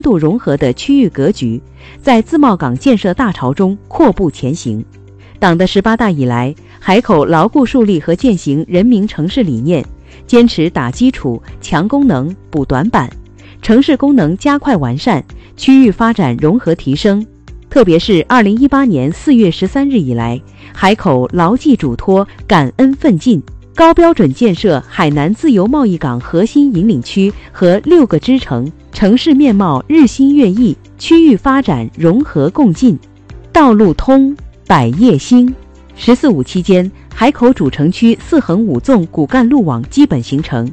度融合的区域格局，在自贸港建设大潮中阔步前行。党的18大以来，海口牢固树立和践行人民城市理念，坚持打基础、强功能、补短板，城市功能加快完善，区域发展融合提升。特别是2018年4月13日以来，海口牢记嘱托，感恩奋进，高标准建设海南自由贸易港核心引领区和6个支城，城市面貌日新月异，区域发展融合共进。道路通，百业兴。14·5期间，海口主城区4横5纵骨干路网基本形成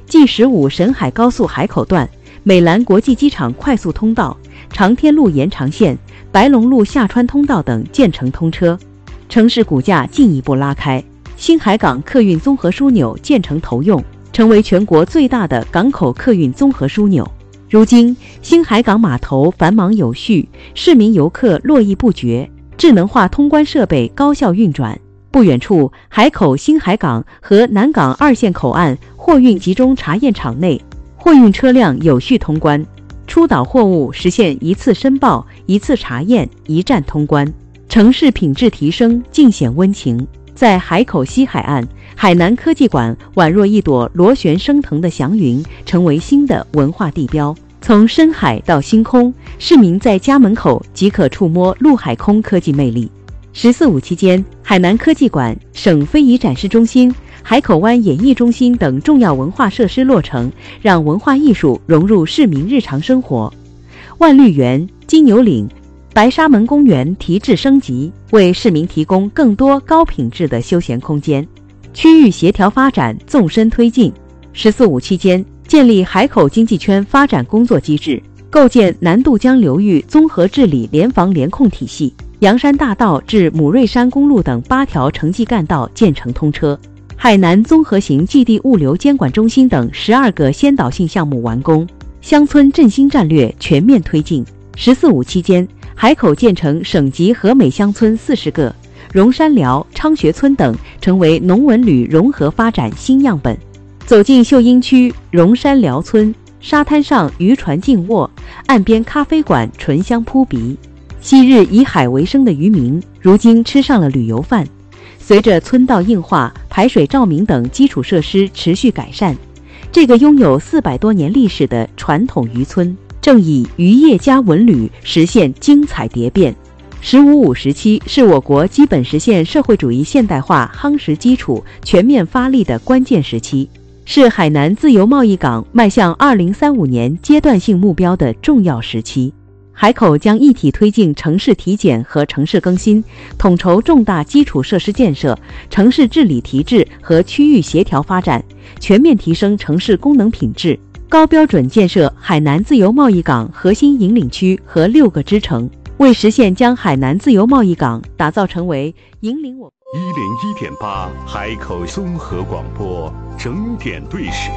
，G15沈海高速海口段、美兰国际机场快速通道、长天路延长线、白龙路下川通道等建成通车，城市骨架进一步拉开。新海港客运综合枢纽建成投用，成为全国最大的港口客运综合枢纽。如今，新海港码头繁忙有序，市民游客络绎不绝，智能化通关设备高效运转。不远处，海口新海港和南港2线口岸货运集中查验场内，货运车辆有序通关，出岛货物实现一次申报、一次查验、一站通关，城市品质提升尽显温情。在海口西海岸，海南科技馆宛若一朵螺旋升腾的祥云，成为新的文化地标。从深海到星空，市民在家门口即可触摸陆海空科技魅力。14·5期间，海南科技馆、省非遗展示中心、海口湾演艺中心等重要文化设施落成，让文化艺术融入市民日常生活。万绿园、金牛岭、白沙门公园提质升级，为市民提供更多高品质的休闲空间。区域协调发展纵深推进。14·5期间，建立海口经济圈发展工作机制，构建南渡江流域综合治理联防联控体系。阳山大道至母瑞山公路等8条城际干道建成通车。海南综合型基地物流监管中心等12个先导性项目完工。乡村振兴战略全面推进。14·5期间，海口建成省级和美乡村40个，荣山寮、昌学村等成为农文旅融合发展新样本。走进秀英区荣山寮村，沙滩上渔船静卧，岸边咖啡馆醇香扑鼻。昔日以海为生的渔民，如今吃上了旅游饭。随着村道硬化、排水照明等基础设施持续改善，这个拥有400多年历史的传统渔村，正以渔业加文旅实现精彩蝶变。15·5时期是我国基本实现社会主义现代化夯实基础、全面发力的关键时期，是海南自由贸易港迈向2035年阶段性目标的重要时期。海口将一体推进城市体检和城市更新，统筹重大基础设施建设、城市治理提质和区域协调发展，全面提升城市功能品质，高标准建设海南自由贸易港核心引领区和6个支城，为实现将海南自由贸易港打造成为引领我 101.8海口综合广播整点对时。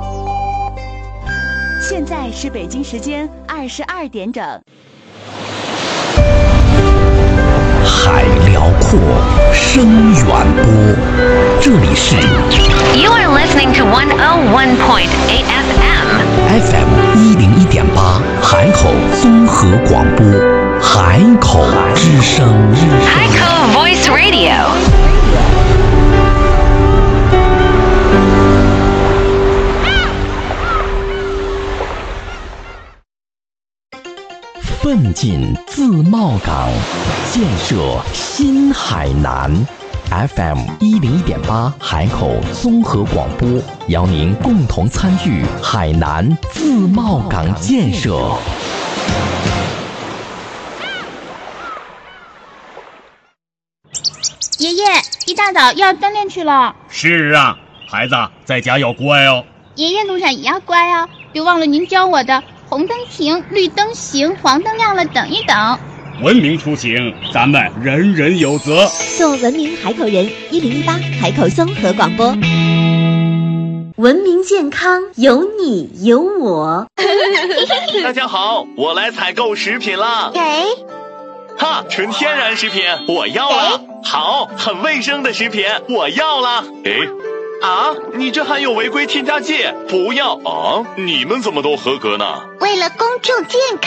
现在是北京时间22点整。 海辽阔，声远播，这里是 You are listening to 101.8 FM FM101.8海口综合广播，海口之声， 海口 Voice Radio。 奋进自贸港，建设新海南。FM101.8海口综合广播，邀您共同参与海南自贸港建设。 爷爷，一大早要锻炼去了。 是啊，孩子在家要乖哦。 爷爷路上也要乖哦，别忘了您教我的红灯停，绿灯行，黄灯亮了等一等。 文明出行，咱们人人有责。 做文明海口人，101.8海口综合广播。文明健康，有你有我。 大家好，我来采购食品了。 给。 哈，纯天然食品我要了。好，很卫生的食品我要了。 啊，你这含有违规添加剂，不要啊！你们怎么都合格呢？ 为了公众健康。